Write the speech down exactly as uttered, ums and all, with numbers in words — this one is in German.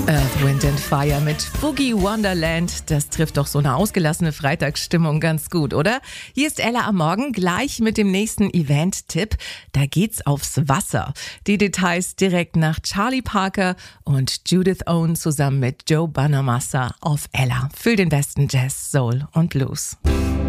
Earth, Wind and Fire mit Boogie Wonderland. Das trifft doch so eine ausgelassene Freitagsstimmung ganz gut, oder? Hier ist Ella am Morgen, gleich mit dem nächsten Event-Tipp. Da geht's aufs Wasser. Die Details direkt nach Charlie Parker und Judith Owen zusammen mit Joe Bonamassa auf Ella. Für den besten Jazz, Soul und Blues.